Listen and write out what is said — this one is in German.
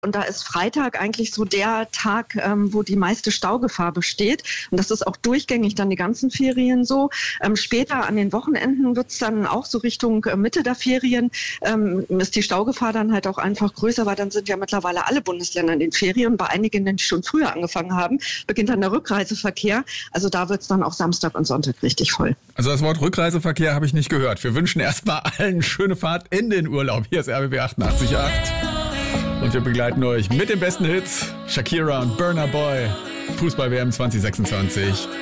Und da ist Freitag eigentlich so der Tag, wo die meiste Staugefahr besteht. Und das ist auch durchgängig dann die ganzen Ferien so. Später an den Wochenenden wird es dann auch so Richtung Mitte der Ferien, ist die Staugefahr dann halt auch einfach größer, weil dann sind ja mittlerweile alle Bundesländer in den Ferien. Bei einigen, die schon früher angefangen haben, beginnt dann der Rückreiseverkehr. Also da wird es dann auch Samstag und Sonntag richtig voll. Also das Wort Rückreiseverkehr habe ich nicht gehört. Wir wünschen erstmal allen schöne Fahrt in den Urlaub. Hier ist RBB 88.8. Und wir begleiten euch mit den besten Hits. Shakira und Burna Boy. Fußball-WM 2026.